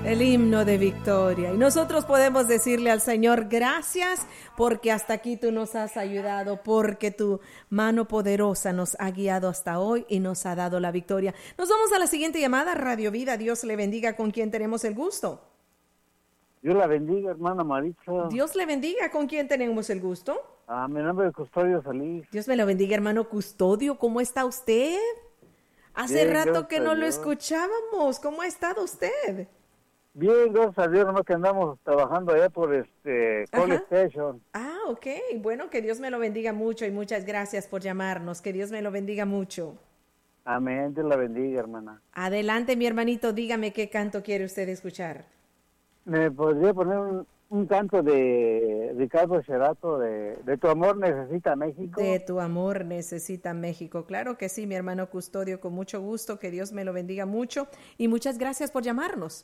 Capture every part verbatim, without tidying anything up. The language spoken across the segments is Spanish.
El himno de victoria. Y nosotros podemos decirle al Señor gracias porque hasta aquí tú nos has ayudado, porque tu mano poderosa nos ha guiado hasta hoy y nos ha dado la victoria. Nos vamos a la siguiente llamada, Radio Vida. Dios le bendiga. ¿Con quién tenemos el gusto? Dios la bendiga, hermana Maritza. Dios le bendiga. ¿Con quién tenemos el gusto? Ah, mi nombre es Custodio Solís. Dios me lo bendiga, hermano Custodio. ¿Cómo está usted? Hace Bien, rato que no lo Dios. escuchábamos. ¿Cómo ha estado usted? Bien, gracias a Dios, nomás que andamos trabajando allá por este Call Station. Ah, ok. Bueno, que Dios me lo bendiga mucho y muchas gracias por llamarnos. Que Dios me lo bendiga mucho. Amén, Dios la bendiga, hermana. Adelante, mi hermanito, dígame qué canto quiere usted escuchar. ¿Me podría poner un, un canto de Ricardo Sherato de, de Tu amor necesita México? De Tu amor necesita México. Claro que sí, mi hermano Custodio, con mucho gusto. Que Dios me lo bendiga mucho y muchas gracias por llamarnos.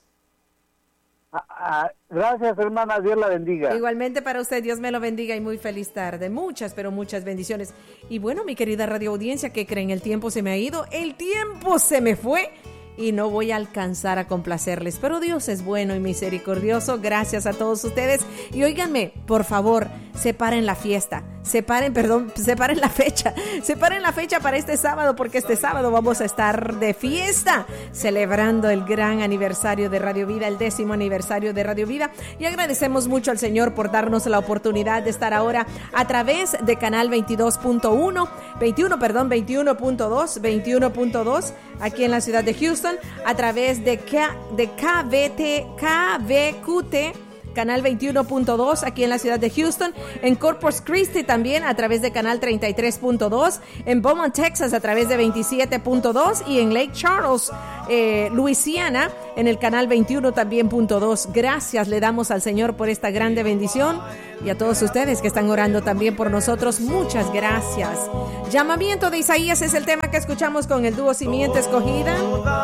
Ah, ah, gracias, hermana, Dios la bendiga. Igualmente para usted, Dios me lo bendiga y muy feliz tarde. Muchas, pero muchas bendiciones. Y bueno, mi querida radio audiencia, ¿qué creen? El tiempo se me ha ido, el tiempo se me fue y no voy a alcanzar a complacerles. Pero Dios es bueno y misericordioso. Gracias a todos ustedes. Y óiganme, por favor, separen la fiesta. Separen, perdón, separen la fecha. Separen la fecha para este sábado, porque este sábado vamos a estar de fiesta, celebrando el gran aniversario de Radio Vida, el décimo aniversario de Radio Vida. Y agradecemos mucho al Señor por darnos la oportunidad de estar ahora a través de canal veintidós punto uno, veintiuno, perdón, veintiuno punto dos, veintiuno punto dos, aquí en la ciudad de Houston, a través de, K, de K V T, K V Q T, canal veintiuno punto dos aquí en la ciudad de Houston, en Corpus Christi también a través de canal treinta y tres punto dos, en Beaumont, Texas a través de veintisiete punto dos y en Lake Charles, eh, Luisiana, en el canal veintiuno también punto dos. Gracias le damos al Señor por esta grande bendición y a todos ustedes que están orando también por nosotros, muchas gracias. Llamamiento de Isaías es el tema que escuchamos con el dúo Simiente Escogida,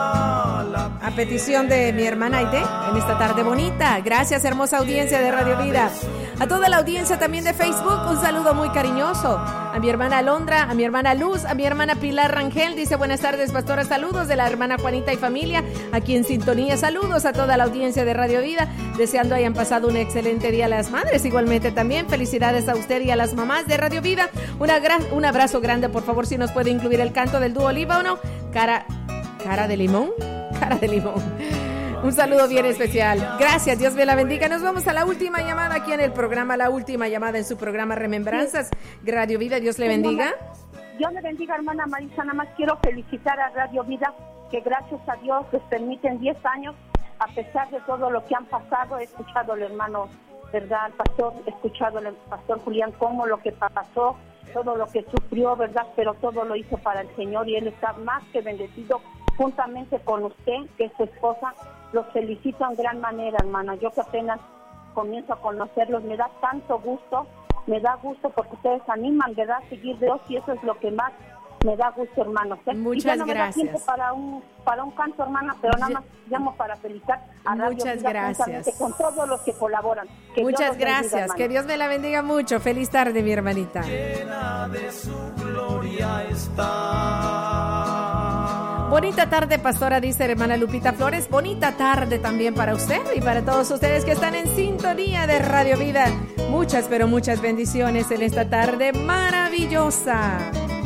a petición de mi hermana Aide en esta tarde bonita. Gracias, hermosa audiencia de Radio Vida. A toda la audiencia también de Facebook, un saludo muy cariñoso. A mi hermana Alondra, a mi hermana Luz, a mi hermana Pilar Rangel, dice buenas tardes, pastora, saludos de la hermana Juanita y familia, aquí en sintonía. Saludos a toda la audiencia de Radio Vida, deseando hayan pasado un excelente día a las madres. Igualmente también felicidades a usted y a las mamás de Radio Vida. Una gran, un abrazo grande, por favor, si nos puede incluir el canto del dúo Líbano, cara, cara de limón, cara de limón. Un saludo bien especial. Gracias, Dios me la bendiga. Nos vamos a la última llamada aquí en el programa, la última llamada en su programa Remembranzas. Radio Vida, Dios le bendiga. Dios le bendiga, hermana Marisa. Nada más quiero felicitar a Radio Vida, que gracias a Dios les permiten diez años, a pesar de todo lo que han pasado. He escuchado al hermano, ¿verdad?, al pastor, he escuchado al pastor Julián cómo lo que pasó, todo lo que sufrió, ¿verdad?, pero todo lo hizo para el Señor y Él está más que bendecido juntamente con usted, que es su esposa. Los felicito en gran manera, hermana. Yo que apenas comienzo a conocerlos, me da tanto gusto, me da gusto porque ustedes animan, ¿verdad?, a seguir Dios, y eso es lo que más me da gusto, hermano. Muchas y ya no gracias. Me da tiempo para un, para un canto, hermana, pero nada más llamo para felicitar a Radio Muchas Vida, gracias. con todos los que colaboran. Que Muchas Dios gracias. bendiga, que Dios me la bendiga mucho. Feliz tarde, mi hermanita. Llena de su gloria está. Bonita tarde, pastora, dice hermana Lupita Flores. Bonita tarde también para usted y para todos ustedes que están en sintonía de Radio Vida. Muchas, pero muchas bendiciones en esta tarde maravillosa.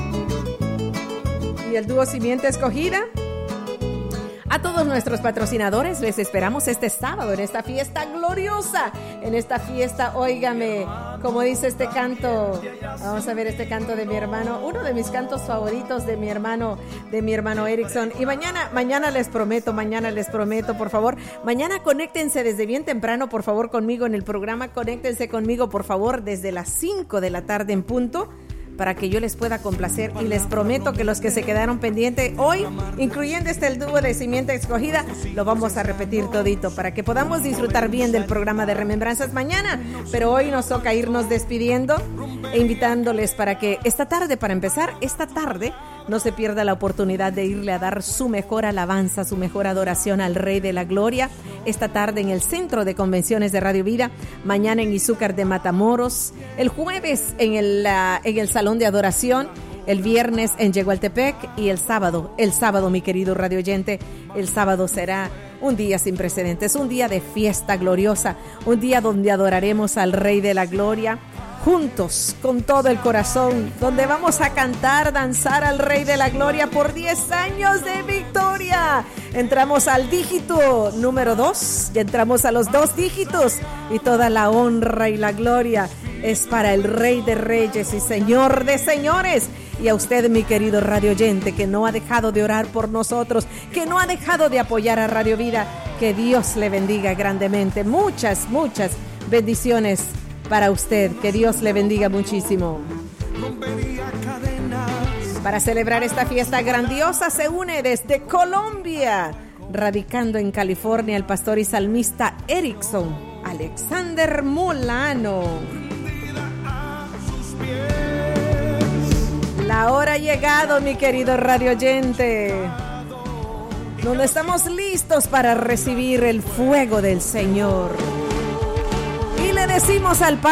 Y el dúo Simiente Escogida. A todos nuestros patrocinadores les esperamos este sábado en esta fiesta gloriosa, en esta fiesta, óigame, como dice este canto, vamos a ver este canto de mi hermano, uno de mis cantos favoritos de mi hermano, de mi hermano Erickson. Y mañana, mañana les prometo, mañana les prometo, por favor, mañana conéctense desde bien temprano, por favor, conmigo en el programa, conéctense conmigo, por favor, desde las cinco de la tarde en punto, para que yo les pueda complacer, y les prometo que los que se quedaron pendientes hoy, incluyendo este el dúo de Simiente Escogida, lo vamos a repetir todito para que podamos disfrutar bien del programa de Remembranzas mañana. Pero hoy nos toca irnos despidiendo e invitándoles para que esta tarde, para empezar, esta tarde no se pierda la oportunidad de irle a dar su mejor alabanza, su mejor adoración al Rey de la Gloria, esta tarde en el Centro de Convenciones de Radio Vida, mañana en Izúcar de Matamoros, el jueves en el, uh, en el Salón de Adoración, el viernes en Yegualtepec y el sábado, el sábado, mi querido radio oyente, el sábado será un día sin precedentes, un día de fiesta gloriosa, un día donde adoraremos al Rey de la Gloria, juntos, con todo el corazón, donde vamos a cantar, danzar al Rey de la Gloria por diez años de victoria. Entramos al dígito número dos, ya entramos a los dos dígitos y toda la honra y la gloria es para el Rey de Reyes y Señor de Señores. Y a usted, mi querido radio oyente, que no ha dejado de orar por nosotros, que no ha dejado de apoyar a Radio Vida, que Dios le bendiga grandemente. Muchas, muchas bendiciones para usted, que Dios le bendiga muchísimo. Para celebrar esta fiesta grandiosa se une desde Colombia, radicando en California, el pastor y salmista Erickson Alexander Molano. La hora ha llegado, mi querido radio oyente, donde estamos listos para recibir el fuego del Señor. Y le decimos al Padre,